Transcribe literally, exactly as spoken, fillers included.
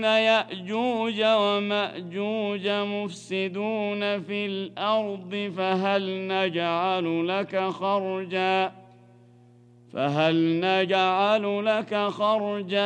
إن يأجوج ومأجوج مفسدون في الأرض فهل نجعل لك خرجا فهل نجعل لك خرجا